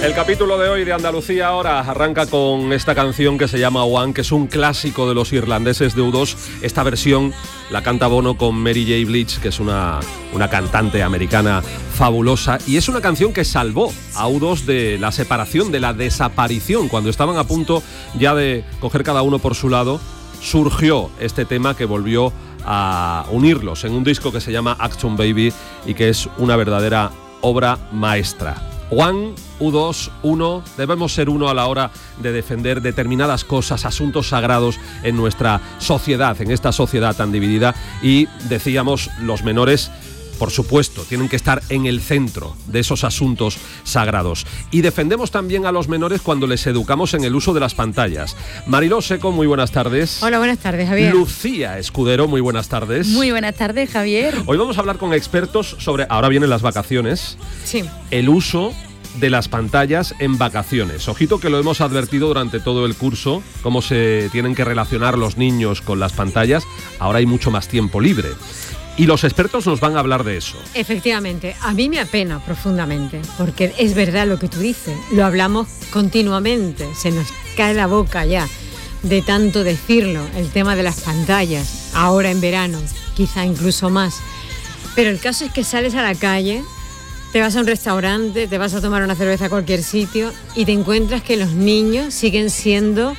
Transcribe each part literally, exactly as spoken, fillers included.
El capítulo de hoy de Andalucía Ahora arranca con esta canción que se llama One, que es un clásico de los irlandeses de U dos. Esta versión la canta Bono con Mary J. Blige, que es una, una cantante americana fabulosa, y es una canción que salvó a U dos de la separación, de la desaparición. Cuando estaban a punto ya de coger cada uno por su lado, surgió este tema que volvió a unirlos en un disco que se llama Action Baby y que es una verdadera obra maestra. One, U dos, uno, debemos ser uno a la hora de defender determinadas cosas, asuntos sagrados en nuestra sociedad, en esta sociedad tan dividida. Y decíamos, los menores, por supuesto, tienen que estar en el centro de esos asuntos sagrados. Y defendemos también a los menores cuando les educamos en el uso de las pantallas. Mariló Seco, muy buenas tardes. Hola, buenas tardes, Javier. Lucía Escudero, muy buenas tardes. Muy buenas tardes, Javier. Hoy vamos a hablar con expertos sobre, ahora vienen las vacaciones, sí. el uso de las pantallas en vacaciones. Ojito que lo hemos advertido durante todo el curso, cómo se tienen que relacionar los niños con las pantallas. Ahora hay mucho más tiempo libre. Y los expertos nos van a hablar de eso. Efectivamente, a mí me apena profundamente, porque es verdad lo que tú dices, lo hablamos continuamente, se nos cae la boca ya de tanto decirlo, el tema de las pantallas, ahora en verano, quizá incluso más. Pero el caso es que sales a la calle, te vas a un restaurante, te vas a tomar una cerveza a cualquier sitio y te encuentras que los niños siguen siendo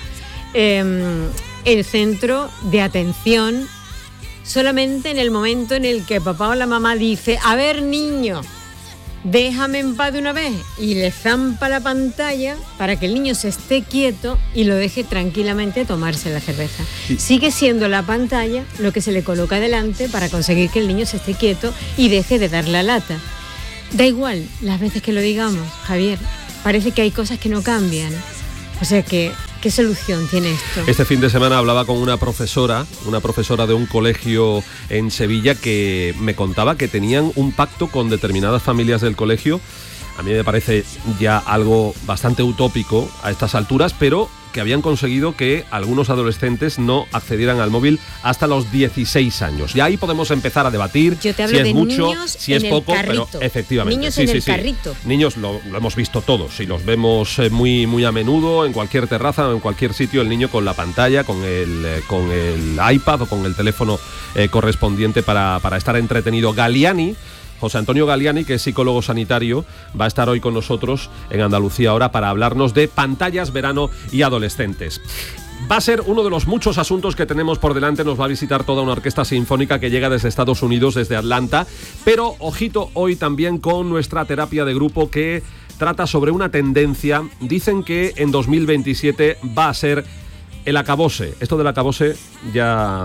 eh, el centro de atención. Solamente en el momento en el que papá o la mamá dice, a ver niño, déjame en paz de una vez, y le zampa la pantalla para que el niño se esté quieto y lo deje tranquilamente tomarse la cerveza. Sí. Sigue siendo la pantalla lo que se le coloca delante para conseguir que el niño se esté quieto y deje de dar la lata. Da igual las veces que lo digamos, Javier, parece que hay cosas que no cambian. O sea que, ¿qué solución tiene esto? Este fin de semana hablaba con una profesora, una profesora de un colegio en Sevilla, que me contaba que tenían un pacto con determinadas familias del colegio. A mí me parece ya algo bastante utópico a estas alturas, pero que habían conseguido que algunos adolescentes no accedieran al móvil hasta los dieciséis años. Y ahí podemos empezar a debatir. Yo te hablo si es de mucho, niños si es en poco, el carrito. Pero efectivamente. Niños sí, en sí, el sí. carrito. Niños lo, lo hemos visto todos y los vemos eh, muy, muy a menudo en cualquier terraza o en cualquier sitio, el niño con la pantalla, con el, eh, con el iPad o con el teléfono eh, correspondiente para, para estar entretenido. Galiani, José Antonio Galiani, que es psicólogo sanitario, va a estar hoy con nosotros en Andalucía Ahora para hablarnos de pantallas, verano y adolescentes. Va a ser uno de los muchos asuntos que tenemos por delante. Nos va a visitar toda una orquesta sinfónica que llega desde Estados Unidos, desde Atlanta. Pero ojito hoy también con nuestra terapia de grupo, que trata sobre una tendencia. Dicen que en dos mil veintisiete va a ser el acabose. Esto del acabose ya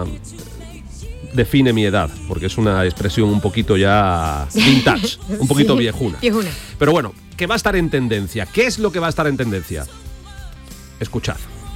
define mi edad, porque es una expresión un poquito ya vintage, un poquito sí, viejuna. viejuna. Pero bueno, que va a estar en tendencia. ¿Qué es lo que va a estar en tendencia? Escuchad.